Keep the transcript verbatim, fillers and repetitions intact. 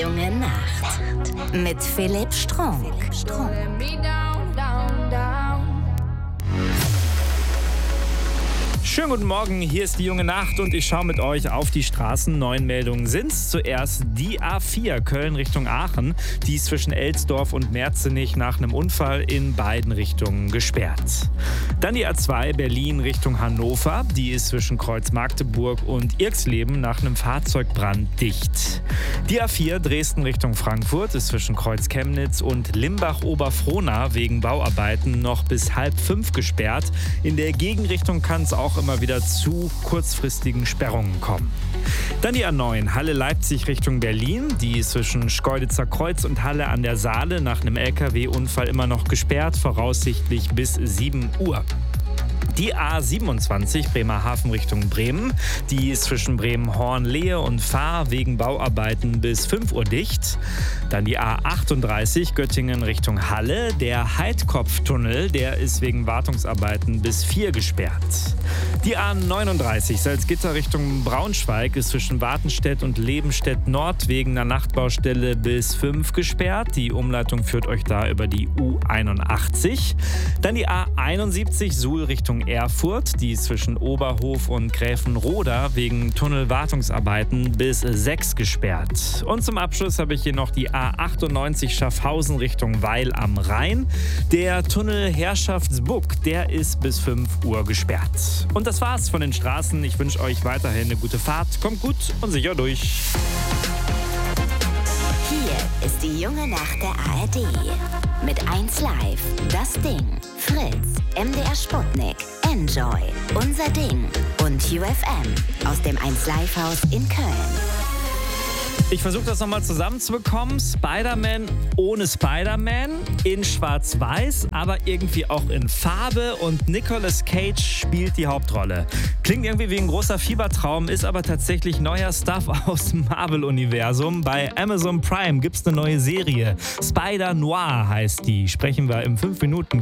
junge Nacht mit Philipp Strunk. Schönen guten Morgen, hier ist die junge Nacht und ich schaue mit euch auf die Straßen. Neun Meldungen sind's. Zuerst die A vier Köln Richtung Aachen. Die ist zwischen Elsdorf und Merzenich nach einem Unfall in beiden Richtungen gesperrt. Dann die A zwei Berlin Richtung Hannover. Die ist zwischen Kreuz Magdeburg und Irxleben nach einem Fahrzeugbrand dicht. Die A vier Dresden Richtung Frankfurt ist zwischen Kreuz Chemnitz und Limbach-Oberfrohna wegen Bauarbeiten noch bis halb fünf gesperrt. In der Gegenrichtung kann es auch immer wieder zu kurzfristigen Sperrungen kommen. Dann die A neun Halle Leipzig Richtung Berlin. Die ist zwischen Schkeuditzer Kreuz und Halle an der Saale nach einem L K W-Unfall immer noch gesperrt, voraussichtlich bis sieben Uhr. Die A siebenundzwanzig Bremerhaven Richtung Bremen. Die ist zwischen Bremen-Horn-Lehe und Fahr wegen Bauarbeiten bis fünf Uhr dicht. Dann die A achtunddreißig Göttingen Richtung Halle. Der Heidkopftunnel, der ist wegen Wartungsarbeiten bis vier gesperrt. Die A neununddreißig Salzgitter Richtung Braunschweig ist zwischen Wartenstedt und Lebenstedt Nord wegen einer Nachtbaustelle bis fünf gesperrt. Die Umleitung führt euch da über die U einundachtzig. Dann die A einundsiebzig Suhl Richtung Erfurt. Die ist zwischen Oberhof und Gräfenroda wegen Tunnelwartungsarbeiten bis sechs gesperrt. Und zum Abschluss habe ich hier noch die A achtundneunzig Schaffhausen Richtung Weil am Rhein. Der Tunnel Herrschaftsbuck, der ist bis fünf Uhr gesperrt. Und das war's von den Straßen. Ich wünsche euch weiterhin eine gute Fahrt. Kommt gut und sicher durch. Hier ist die junge Nacht der A R D. Mit eins Live, Das Ding, Fritz, M D R Sputnik, Enjoy, Unser Ding und U F M aus dem eins Live Haus in Köln. Ich versuche das nochmal zusammenzubekommen. Spider-Man ohne Spider-Man, in Schwarz-Weiß, aber irgendwie auch in Farbe und Nicolas Cage spielt die Hauptrolle. Klingt irgendwie wie ein großer Fiebertraum, ist aber tatsächlich neuer Stuff aus dem Marvel-Universum. Bei Amazon Prime gibt es eine neue Serie. Spider Noir heißt die. Sprechen wir im fünf Minuten